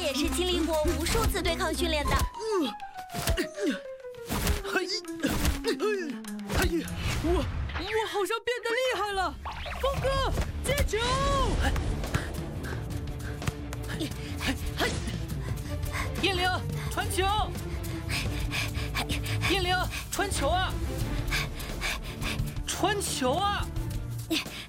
也是经历过无数次对抗训练的。 我好像变得厉害了，峰哥，接球！ 叶灵传球，叶灵传球啊！传球啊！